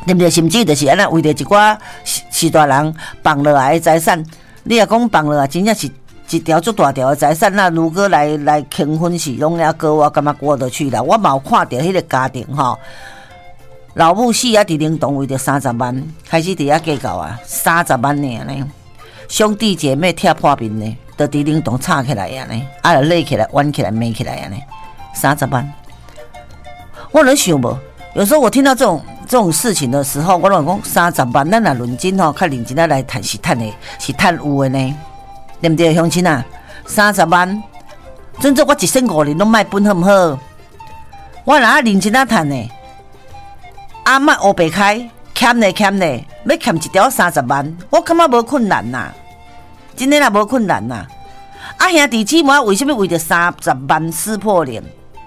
对不对？甚至就是安那为着一寡是大人放落来的财产，你若讲放落来，真正是一条足大条的财产，那如果来平分是拢了过，我感觉过得去啦。我嘛有看到迄个家庭吼，老母死啊，伫灵堂为着30万，开始伫遐计较啊，30万尔呢。兄弟姐妹贴破面呢，就伫灵堂吵起来啊呢，啊就累起来、弯起来、美起来啊呢，30万。我能想无？有时候我听到这种事情的时候，我拢讲30万，咱若论斤吼，较认真来谈是谈有的呢，对不对，乡亲啊？30万，真正我1身5年拢卖本好唔好？我若认真谈呢，啊莫黑白开，欠咧，要欠一条30万，我感觉无困难呐，真的啦无困难呐。啊兄弟姊妹为什么为着30万撕破脸？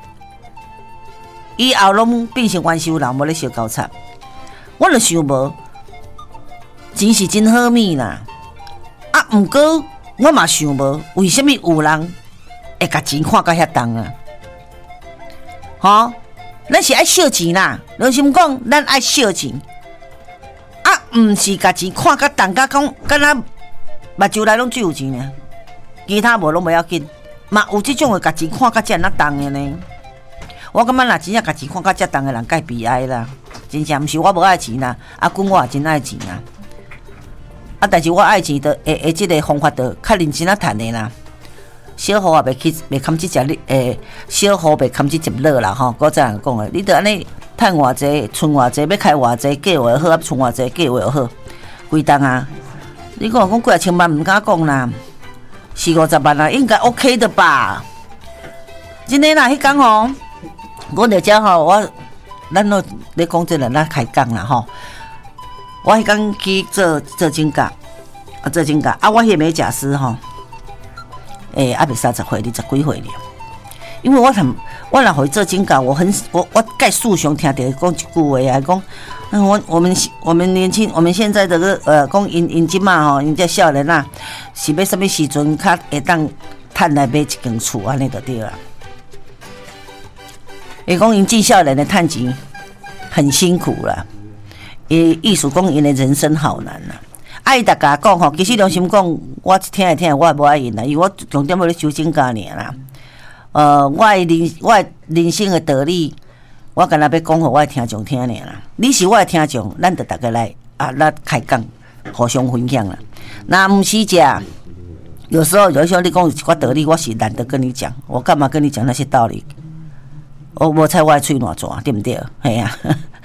以后拢变成冤仇人，无咧烧交叉。我就想无，钱是真好物啦。啊，毋过我嘛想无，为什么有人会甲钱看到遐重啊？吼，咱是爱烧钱啦。良心讲，咱爱烧钱。啊，毋是甲钱看到重，甲讲敢若目睭内拢只有钱尔，其他无拢袂要紧。嘛有即种的甲钱看到遮那重的呢。我感觉若真正家己看到遮重的人，该悲哀啦！真正毋是我无爱钱啦，啊，阮我也真爱钱啦。啊，但是我爱钱的，即个方法就较认真趁的啦。小雨也袂堪即只小雨袂堪即只落啦吼。我这样讲的，你着安尼趁偌济，存偌济，要开偌济，计划好，啊，存偌济，计划好，规档啊！你讲几啊千万毋敢讲啦，40-50万啊，应该 OK 的吧？真的啦，迄天吼。我就讲吼，咱都咧讲这个，咱开讲啦吼。我迄天去做指甲，做指甲啊，我迄美甲师吼，还袂30岁，20几岁了。因为我若互伊做指甲，我介素常听到伊讲一句话啊，讲，我们年轻，我们现在的讲因即嘛吼，因这少年啊，是要什么时阵较会当趁来买一间厝安尼就对啦。伊讲因进少年的趁钱很辛苦啦，意思讲因的人生好难啦。伊逐家讲吼，其实良心讲，我听来听，我也无爱因啦，因为我重点要咧修指甲尔啦。我的人生的道理，我干那要讲互我的听众听尔啦。你是我的听众，咱就大家来咱开讲，互相分享啦。那毋是这，有时候你讲一寡道理，我是懒得跟你讲，我干嘛跟你讲那些道理？我猜我的嘴偌大，对不对？系啊，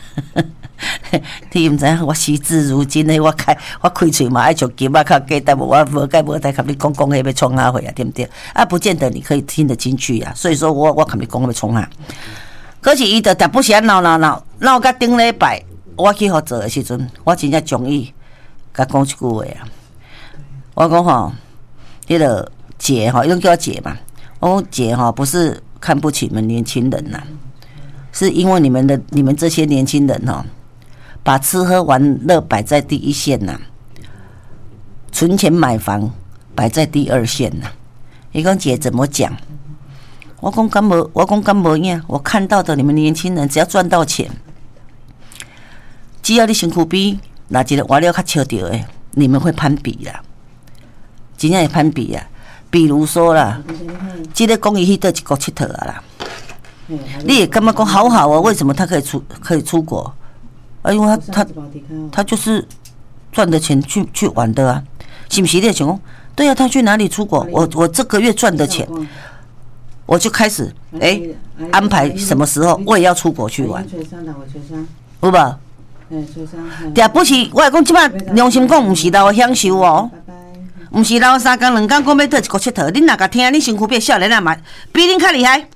你毋知影我时至如今呢，我开嘴嘛爱像金啊，较简单，我无甲甲你讲迄要创啥货啊，对不对？啊，不见得你可以听得进去啊。所以说我甲你讲要创啥，可是伊就逐不时啊闹到顶礼拜，我去互做的时阵，我真正中意甲讲一句话啊。我讲吼，迄个姐吼，伊拢叫我姐嘛。我讲姐吼，不是看不起你们年轻人呐，是因为你们这些年轻人哦，把吃喝玩乐摆在第一线呐，存钱买房摆在第二线呐。你讲姐怎么讲？我讲干无影，我看到的你们年轻人只要赚到钱，只要你身躯比哪一个活了较笑着的，你们会攀比啦，真正会攀比啦。比如说啦，这个讲伊去倒一国佚佗啊啦，你也感觉讲好哦，为什么他可以出国？因为他就是赚的钱去玩的啊，是不是？你想讲，对啊，他去哪里出国？我这个月赚的钱，我就开始安排什么时候我也要出国去玩，有无？对，不是，我来讲即摆良心讲，毋是老享受哦。毋是老3工2工讲要倒一国佚佗，恁若甲听，恁身躯变少年啊嘛，比恁较厉害，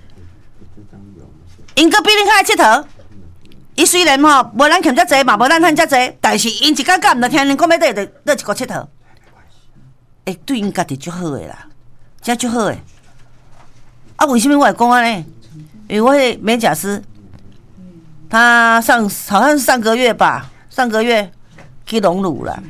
因阁比恁较爱佚佗。伊虽然吼无咱欠遮济嘛，无咱趁遮济，但是因一感觉毋着听恁讲要倒一国佚佗，对因家己足好诶啦，真足好诶。啊，为什么我会讲安尼？因为我迄美甲师，他好像是上个月去隆乳啦。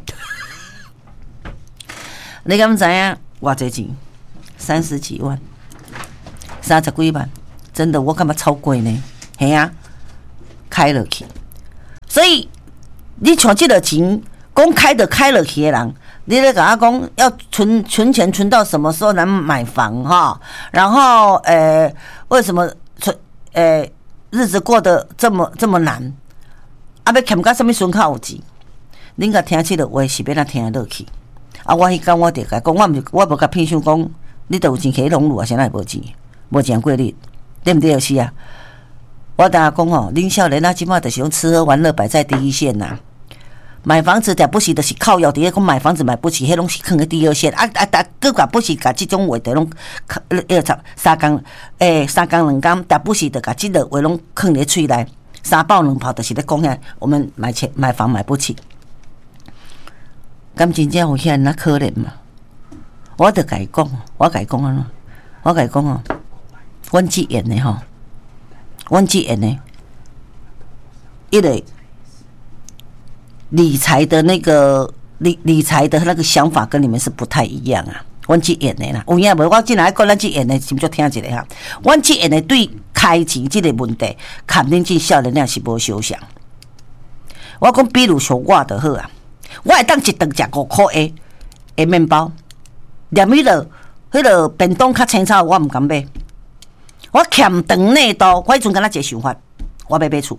你敢知影偌济钱？30几万，30几万，真的我感觉超贵呢。嘿啊，开了去。 所以你像这个钱，公开的开了去的人，你咧甲我讲要存钱存到什么时候能买房哈？然后为什么日子过得这么难？啊，要欠到什么孙口有钱？恁甲听这个话是要哪听得落去？啊，我迄天我就甲讲，我无甲骗想讲，你都有钱去农路啊，谁哪会无钱？无钱过日，对不对？是啊。我当下讲吼，恁少年啊，即马就是用吃喝玩乐摆在第一线呐、买房子了不是，就是靠腰伫咧讲买房子买不起，迄拢是放喺第二线。各个不是甲即种话题拢三工两工，但不是的甲即个话拢放伫喙内，三爆两炮，就是咧讲遐我们买房买不起，敢真正有遐那可怜嘛？我甲伊讲，我甲伊讲哦，阮即演的吼。阮即演呢，一个理财的那个理财的那个想法跟你们是不太一样啊。阮即演的啦，有影无？我进来讲咱即演的，先做听一下哈。阮即演的对开钱这个问题，肯定这少年仔是无想象。我讲，比如说我就好啊，我会当一顿食5块的面包，连迄个便当较青草，我毋敢买。我欠长内度，我迄阵敢若一个想法，我要买厝。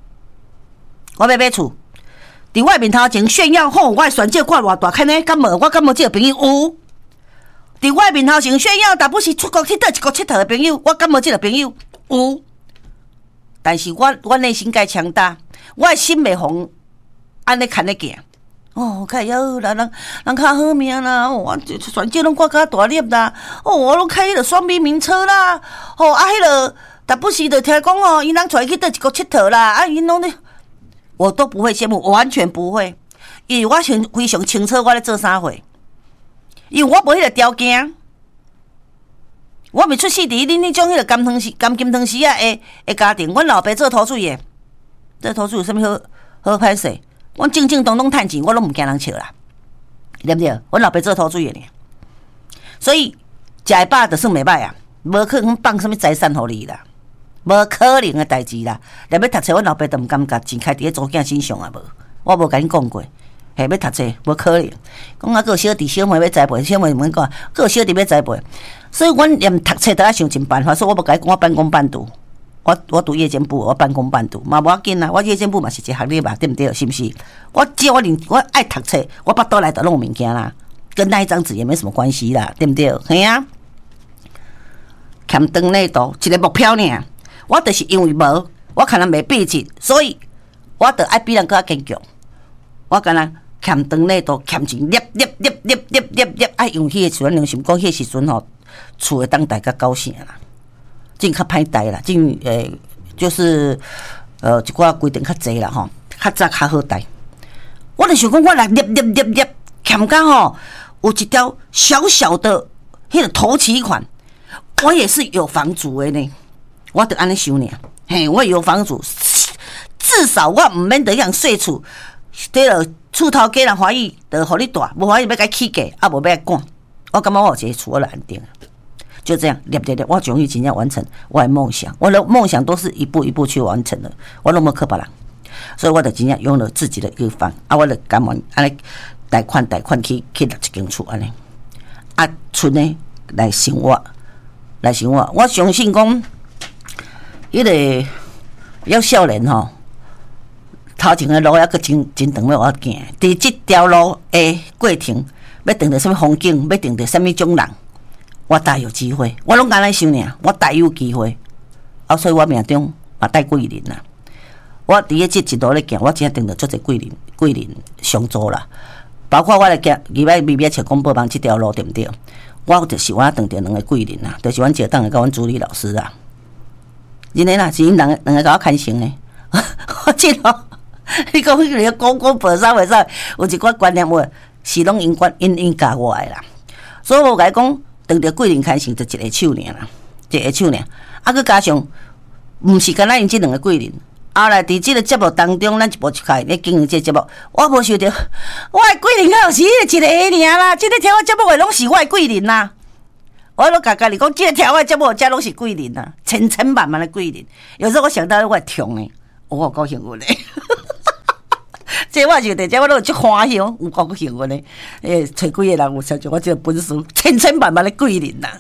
伫我面头前炫耀吼，我的选择看偌大坑呢？敢无？我敢无这个朋友有？伫我面头前炫耀，但不是出国佚佗一个佚佗的朋友，我敢无这个朋友有？但是我内心该强大，我的心袂红，安尼看咧行。哦，较要啦，人较好命啦，我选择拢挂较大粒啦，我拢开迄个双 B 名车啦，迄个，但不是就听讲哦，因人出去倒一个佚佗啦，因拢咧，我都不会羡慕，我完全不会，因为我非常清楚我咧做啥货，因为我无迄个条件，我未出世伫恁迄种迄个甘金汤匙的家庭，阮老爸做土水的，做土水有啥物好歹势？我正正当当趁钱，我拢毋惊人笑啦，对不对？阮老爸做土水的呢，所以食会饱就算袂歹啊，无可能放什么财产互你啦，无可能的代志啦。若要读册，阮老爸都毋甘甲钱开伫咧祖囝身上啊，无，我无甲恁讲过，要读册无可能。讲啊，个小弟小妹要栽培，小妹问讲，个小弟要栽培，所以阮连读册都要想尽办法，所以我无甲伊讲我半工半读。我读夜间部，我半工半读，嘛无要紧啊！我夜间部嘛是一个学历嘛，对不对？是不是？只要我爱读册，我巴肚内就拢有物件啦，跟那一张纸也没什么关系啦，对不对？嘿啊，欠长内度一个目标呢，我就是因为无，我可能袂闭钱，所以我就爱比人更加坚强。我敢若欠长内度，欠钱，捏，爱用迄个时阵，良心讲，迄时阵吼，厝会当大家高兴啦。真较歹待啦，真就是一寡规定较济啦吼，较早较好待。我就想讲，我来捏，欠到吼有一条小小的迄个头期款，我也是有房主的呢。我就安尼想呢，嘿，我有房主，至少我毋免得样税厝，对了，厝头家人欢喜，就互你大，无欢喜要甲起价，啊无要赶。我感觉我有一个厝，我就安定。就这样，我终于真正完成我的梦想。我的梦想都是一步一步去完成的，我都没靠别人，所以我就真正拥有自己的一个房啊，我就甘愿安尼贷款去立一间厝安尼，啊，剩呢来生活，我相信讲，迄个要少年吼，头前的路还阁真长要我行，伫这条路的过程，要碰到什么风景，要碰到什么种人。我大有机会，我拢安尼想呢，我大有机会，所以我命中嘛带贵人啦。我伫咧这一路咧行，我真正着足侪贵人相助啦。包括我来行，入来秘密找公报网这条路对不对？我就是我碰到两个贵人啦，就是阮姐当的甲阮助理老师啦。真诶啦，是因两个甲我牵绳诶。我这路，你讲迄个讲报啥话啥，有一寡观念话是拢因教我诶啦。所以我甲伊讲。当着贵人牵绳，就一个手尔啦，一个手尔。啊，佮加上，毋是干那因这两个贵人。后来伫这个节目当中，咱一步一开咧经营这个节目，我无想到，我的贵人敢有是一个尔啦。这个听我节目的拢是我的贵人啦。我都甲家己讲，这个听我节目的拢是贵人啦，千万的贵人。有时候我想到我会痛诶，我好高兴有咧。 这我就在这我都足欢喜，有高兴我呢。找几个人有像我这个本事，千千万万的贵人呐。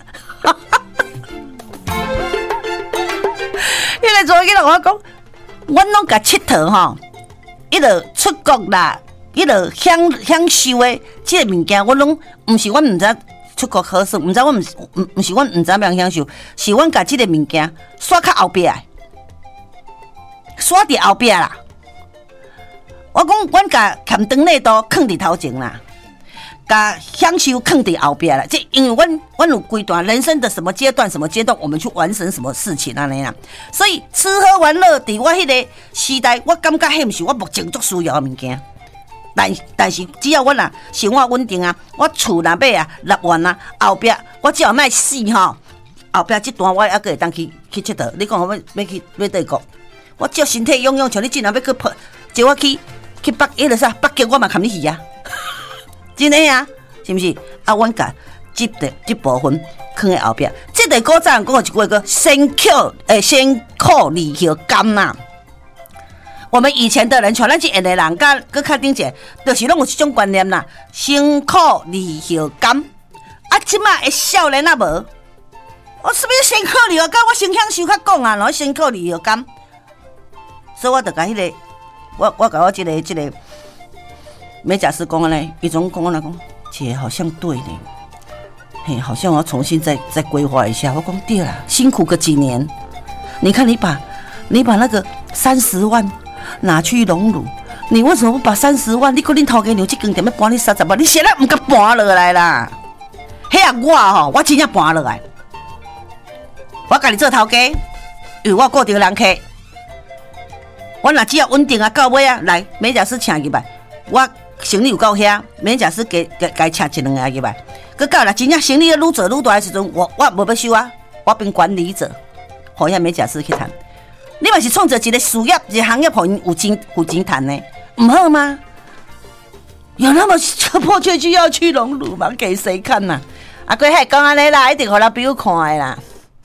迄个做囡仔我讲，阮拢甲佚佗吼，伊落出国啦，伊落享受的这个物件，我拢毋是阮毋知出国好耍，毋知阮毋是阮毋知要享受，是阮甲这个物件刷较后壁，刷伫后壁啦。我讲，阮甲欠长内都囥伫头前啦，甲享受囥伫后壁啦。这因为阮有规段人生的什么阶段，我们去完成什么事情安尼啦。所以吃喝玩乐，伫我迄个时代，我感觉迄毋是我目前最需要的物件。但是只要我啊生活稳定啊，我厝若买啊6万啊，后壁我只要卖死吼，后壁这段我还阁会当去佚佗。你讲我要去帝国，我只要身体勇勇，像你今仔要去接我去北迄个啥北极，我嘛含你去啊，真的啊，是不是？啊，阮甲这部分放在后壁。这个古早人讲一句话叫先苦离后甘呐。我们以前的人，像咱这样的人，甲搁较顶者，就是拢有这种观念啦，先苦离后甘。啊，即马的少年啊无，我是不是先苦离后甘？我先享受较讲啊，然后先苦离后甘。所以我就甲迄个。我甲我这个美甲师讲呢，伊总讲来讲，姐好像对呢，嘿，好像我要重新再规划一下。我讲对啦，辛苦个几年，你看你把那个30万拿去荣辱，你为什么不把30万？你可能头家娘这间店要搬你30万，你现在唔敢搬落来啦？嘿啊，我真正搬落来，我甲你做头家，因为我顾着人客。我若只要稳定啊，到尾啊，来美甲师请入来，我生意有够遐，美甲师该请1-2个入来，佮到啦，真正生意愈做愈大的时阵，我无要收啊，我变管理者，互遐美甲师去谈。你嘛是创造一个事业、一个行业，互因有钱谈呢，唔好吗？有那么迫切需要去荣辱吗？给谁看呐？啊，贵还讲安尼啦，一定互咱朋友看的啦。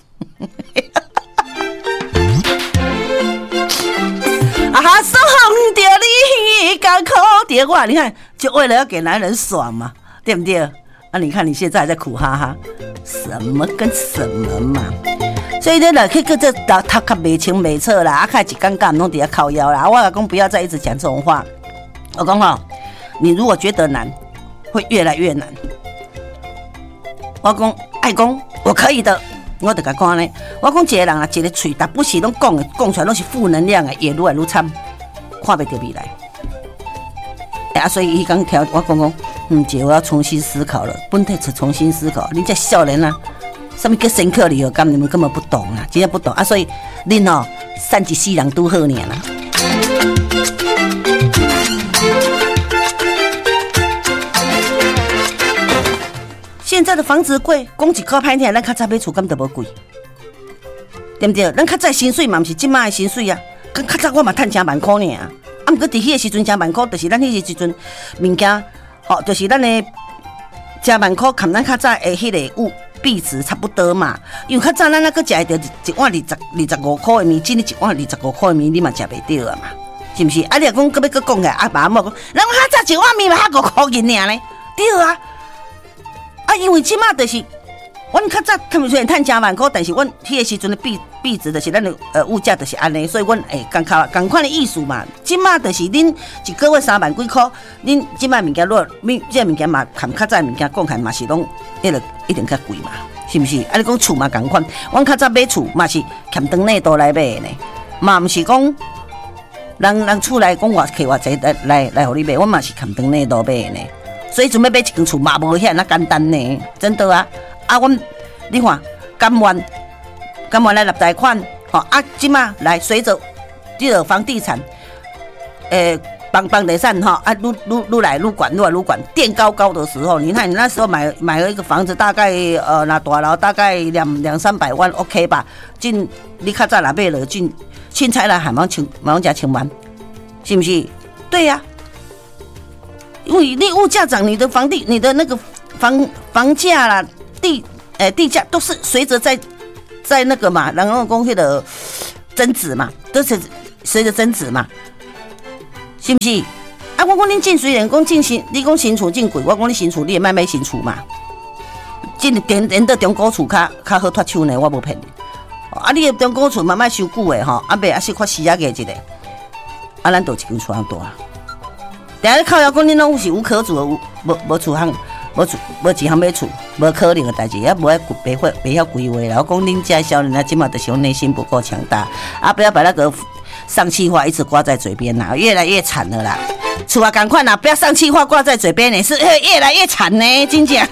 啊！送着你，甘苦着我，你看，就为了要给男人爽嘛，对不对？啊，你看你现在还在苦哈哈，什么跟什么嘛？所以呢，去这他较没清没错啦，啊，开一尴尬弄底下靠腰啦。我老公不要再一直讲这种话。我讲哈，你如果觉得难，会越来越难。我讲爱公，我可以的。我就甲讲呢，我讲一个人啊，一个嘴，但不是拢讲出来拢是负能量的，也愈来愈惨，看不到未来。啊，所以伊讲调我讲，姐，我要重新思考了，本体是重新思考。你这少年啊，什么叫深刻离合感，你们根本不懂啊，真正不懂啊，所以恁哦，善一世人拄好呢啦。现在的房子贵，讲一块歹听，咱较早买厝敢都无贵，对不对？咱较早薪水嘛，毋是即马的薪水啊。较早我嘛趁10万块呢啊，毋过伫迄个时阵10万块，就是咱迄个时阵物件，就是咱的10万块，含咱较早的迄个币值差不多嘛。因为较早咱那个食会着一碗25块的面，今日一碗25块的面，你嘛食袂着啊嘛，是毋是？啊，你若讲搁要搁讲起来，啊爸某讲，咱较早一碗面嘛才5块银尔呢，对啊。啊，因为即马就是，阮较早他们虽然趁10万块，但是阮迄个时阵的币值就是咱的物价就是安尼，所以阮共款的意思嘛。即马就是恁一个月3万几块，恁即马物件这物件嘛，含较早物件讲起来嘛是拢一定较贵嘛，是毋是？啊，你讲厝嘛共款，阮较早买厝嘛是欠长内都来买的呢，嘛毋是讲人厝来讲偌客偌济来互你买，阮嘛是欠长内都买的呢。所以准备买一间厝嘛，无遐那简单呢，真的啊！啊，你看，甘愿来立贷款，啊，即马来随着这个房地产，房地产啊，愈来愈管，垫高的时候，你看你那时候买了一个房子，大概那大楼大概200-300万 ，OK 吧？你较早若买了凊彩来还毛加1000万，是不是？对呀。因为你物价涨，你的那个房价啦，地价都是随着在那个嘛，然后讲迄个增值嘛，都是随着增值嘛，是不是？啊， 啊，我讲恁进虽然讲进新，你讲新厝进贵，我讲你新厝你也卖新厝嘛。进连到中古厝较好脱手呢，我无骗你。啊，你中古厝嘛卖收久的吼，啊袂啊是发死啊个一个，啊咱就一间厝通大。但是靠腰讲恁拢是无可住的，无厝行，无一项买厝，无可能的代志，也无爱袂晓规划啦。我讲恁家少年啊，即马就是内心不够强大，啊不要把那个丧气话一直挂在嘴边啦，越来越惨了啦。厝啊，赶快啦，不要丧气话挂在嘴边呢，是越来越惨呢，真正。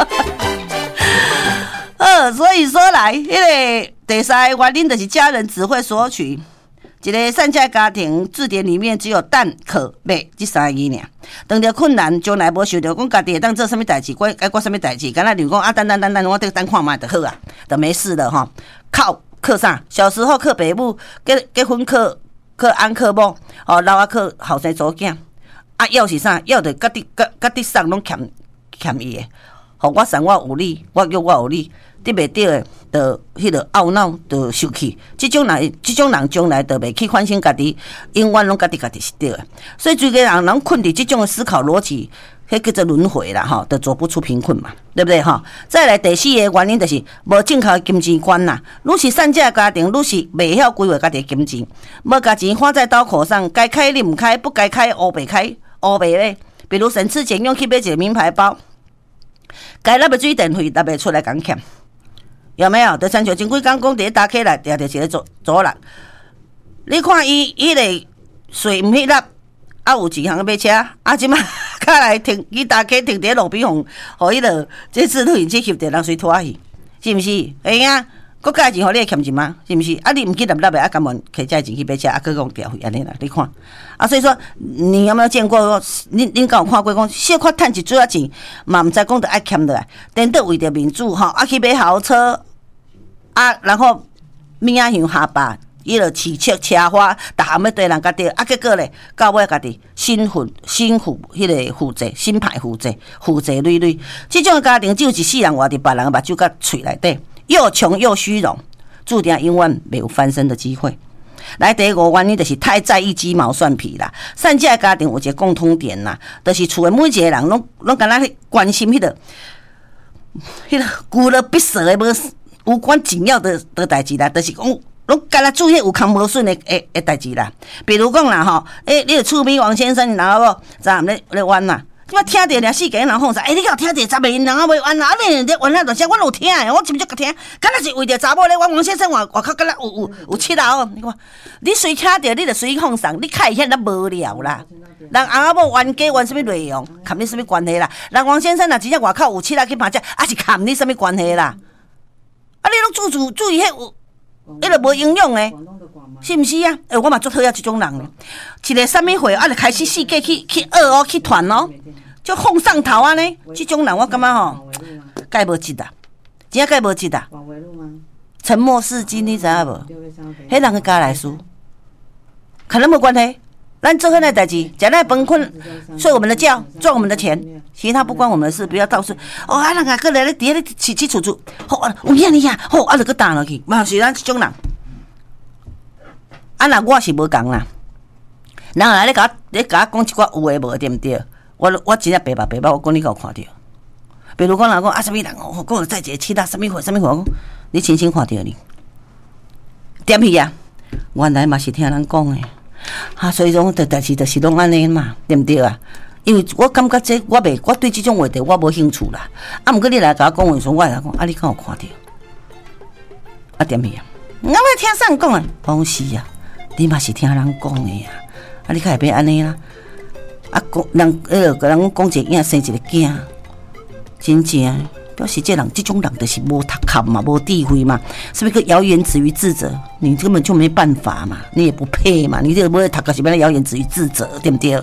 所以说来，迄个第三个原因就是家人只会索取。一个善家家庭字典里面只有但可买这三个字尔。当着困难，将来无想到讲家己会当做什么代志，该过什么代志，敢若例如讲啊，等，我得等看卖就好啊，就没事了哈。靠啥？小时候靠爸母，结婚靠安靠某，哦，老啊靠后生祖囝。啊，要是啥？要着甲你送拢欠伊的。互我送我有理，我叫我有理，得袂对的，就迄个懊恼，就受气。这种人将来就袂去反省家己，永远拢家己是对的。所以最个人困伫这种的思考逻辑，迄叫做轮回啦，吼，就走不出贫困嘛，对不对吼？再来第四个原因就是无正确的金钱观啦。愈是善家家庭，愈是袂晓规划家己的金钱，无把钱花在刀口上，该开你唔开，不该开黑白开，黑白咧。比如省吃俭用去买一个名牌包。该那个水电费特别出来讲欠，有没有？就亲像前几天讲，伫打起来抓着一个左人，你看伊迄个税唔迄粒，啊有钱通买车，啊即摆卡来停，伊打起停伫路边互迄个这次都已经翕着人随拖去，是毋是？会啊，国家钱互你欠钱吗？是毋是？啊你唔去立的，啊甘愿摕这钱去买车，啊佮讲调费安尼啦，你看。啊，所以说，你有没有见过？恁敢有看过讲，小可趁一撮钱，嘛唔知讲着爱欠落来，等到为着民主吼，啊去买豪车，啊然后物仔样下巴，伊就汽车车花，逐项要对人家对，啊结果咧，到尾家己心负迄个负债，心歹负债累累。这种家庭只有一世人活伫别人目睭甲喙内底，又穷又虚荣，注定永远没有翻身的机会。来，第五原因就是太在意鸡毛蒜皮啦。善家家庭有一个共通点啦，就是厝的每一个人拢敢若关心迄个孤了必舍的无关紧要的代志啦，就是讲拢敢若注意有空无顺的代志啦。比如讲啦吼，你个厝边王先生，然后无昨暗咧冤啦。即摆听着俩四个人讲啥？你有听着查袂人啊袂冤啊？你咧冤啊大声，我有听诶，我真正甲听，敢若是为着查某咧冤。王先生外口敢若有七楼，你看，你随听着，你就随放送，你看遐那无聊啦。人翁仔某冤家冤什么内容，含你什么关系啦？人王先生若真正外口有七楼去拍者，啊是含你什么关系啦？啊，你拢注意迄有，迄个无营养诶。是毋是啊？我嘛足讨厌这种人。一个什么会啊，就开始世界去学去传哦，就放上头啊呢。这种人我感觉吼，该无值啦，真该无值啦。沉默是金，你知影无？迄人个家来输，可能没关系。咱做迄个代志，食那饭困，睡我们的觉，赚我们的钱，其他不关我们的事，不要到处啊，人家过来咧，伫咧起厝厝，好啊，有影你啊，好啊，就去打落去，嘛是咱这种人。啊，那我是无讲啦，人来咧甲我讲一寡有诶无对毋对？我真正白目，我讲你有看到。比如讲人讲啊，什么人哦，讲再一个其他什么货，你亲身看到你，点去啊？原来嘛是听人讲诶，所以讲代志就是拢安尼嘛，对毋对啊？因为我感觉这我对这种话题我无兴趣啦。啊，毋过你来甲我讲话时，我来讲啊，你敢有看到？啊，点去啊？我要听啥人讲诶？讲是啊。你嘛是听人讲的呀，啊！你较会变安尼啦，啊，人人讲一个囝生一个囝，真正表示这种人就是无读书嘛，无智慧嘛，是不是个谣言止于智者？你根本就没办法嘛，你也不配嘛，你这个不会读书是要谣言止于智者，对不对？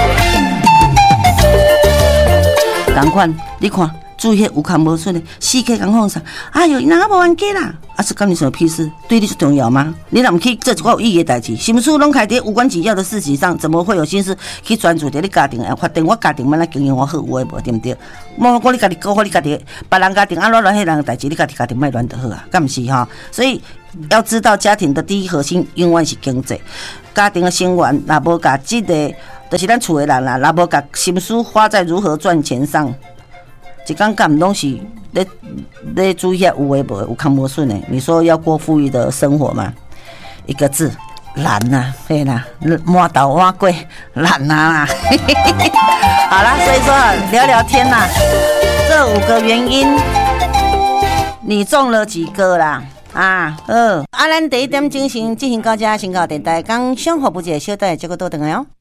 同款，你看。注意迄有空无顺的，世界讲放啥？哎哟，人无冤家啦！啊，是干你什么屁事？对你是重要吗？你若唔去做一寡有意义的代志，心思拢开伫无关紧要的事情上，怎么会有心思去专注在你家庭？发展我家庭，要来经营我好有诶无？对不对？莫讲你家己搞好，你家己别人家庭安怎乱迄人的代志，你家己家庭莫乱就好啊，敢毋是哈？所以要知道，家庭的第一核心永远是经济。家庭的成员若无甲即个就是咱厝的人啦，若无甲心思花在如何赚钱上，一天干拢是咧注意遐有诶无有康无顺诶。你说要过富裕的生活嘛？一个字。懒呐，对啦，摸倒挖贵，懒呐啦。好啦，所以说聊聊天啦，这5个原因，你中了几个啦？咱第一点进行到这，先到电台讲生活不解，小弟这个倒转来哦。